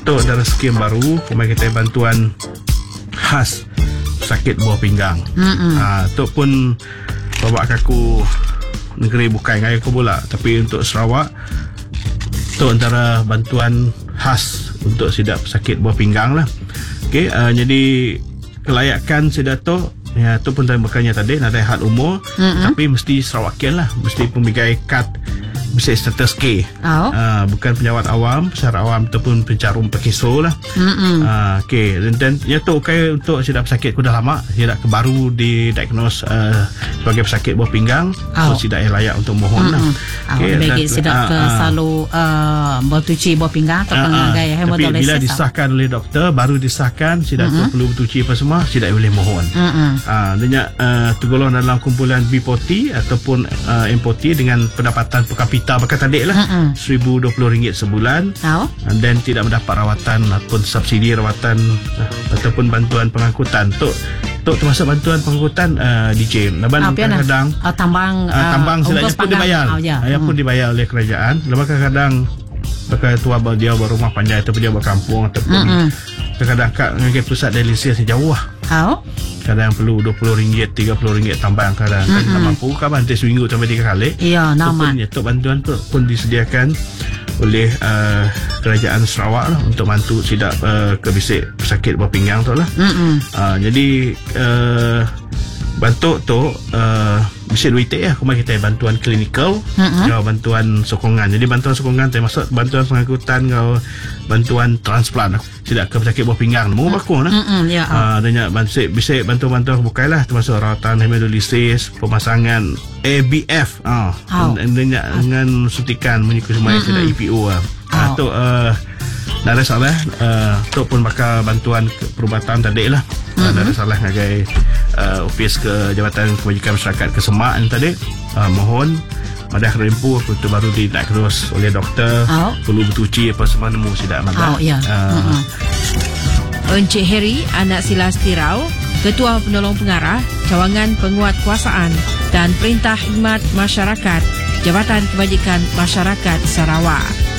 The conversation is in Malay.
Tok ada skim baru, kita bantuan khas sakit buah pinggang. Tok pun bawa aku negeri bukan dengan aku pula, tapi untuk Sarawak Tok antara bantuan khas untuk sidap sakit buah pinggang lah. Okey, jadi kelayakan sidato ya tu pun bukannya tadi nak had umur, tapi mesti Sarawakian lah, mesti pemigai kad mesti status K. Bukan penyawat awam, pesara awam ataupun pencarum pekiso lah. Okey, dan ya tu untuk sidap sakit ku dah lama, sidap baru didiagnose sebagai pesakit buah pinggang, so sidap layak untuk mohon lah. Okey, bagi sidap selalu bertuci buah pinggang atau pengagai hematolisis. Tapi bila disahkan oleh doktor, baru disahkan sidap tu perlu bertuci apa semua, sidap boleh mohon. Dia tergolong dalam kumpulan B40 ataupun M40 dengan pendapatan per kapita bakat adik lah, RM1,020 sebulan, dan tidak mendapat rawatan ataupun subsidi rawatan ataupun bantuan pengangkutan. Tok termasuk bantuan pengangkutan DJ. Kadang-kadang tambang silapnya pun dibayar. Pun dibayar oleh kerajaan. Lepas kadang-kadang pakai tua dia berumah panjang ataupun dia berkampung ataupun kadang-kadang dengan pusat dialisis jauh lah. Kadang perlu RM20, RM30 tambang, kadang tak mampu kan bantai seminggu sampai 3 kali. Ya, nama. Tok bantuan tu pun disediakan oleh kerajaan Sarawak lah untuk bantu sidap kebisik pesakit buah pinggang tu lah. Jadi bantu tu mesti duit lah. Kemudian kita bantuan klinikal, bantuan sokongan. Jadi bantuan sokongan termasuk bantuan pengangkutan, bantuan transplant tidak ke pesakit buah pinggang. Mau baku lah. Dan bisa bantuan-bantuan bukai lah, termasuk rawatan hemodialisis, pemasangan ABF, dengan suntikan menyukai semua yang tidak EPO lah. Tu tak ada salah. Tu pun bakal bantuan perubatan tadi lah. Tak ada salah ngagai ofis ke Jabatan Kebajikan Masyarakat ke Semak ni tadi. Mohon madah rempu itu baru didiagnose oleh doktor, perlu bertuci apa semua nemu sidak madah. Encik Harry Anak Silas Tirau, Ketua Penolong Pengarah Cawangan Penguatkuasaan dan Perintah Khidmat Masyarakat Jabatan Kebajikan Masyarakat Sarawak.